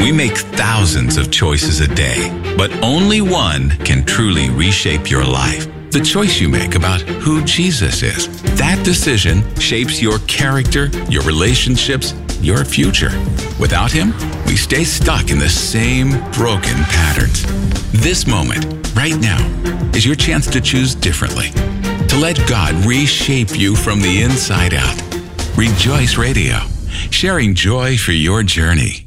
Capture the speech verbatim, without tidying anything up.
We make thousands of choices a day, but only one can truly reshape your life. The choice you make about who Jesus is. That decision shapes your character, your relationships, your future. Without him, we stay stuck in the same broken patterns. This moment, right now, is your chance to choose differently. To let God reshape you from the inside out. Rejoice Radio, sharing joy for your journey.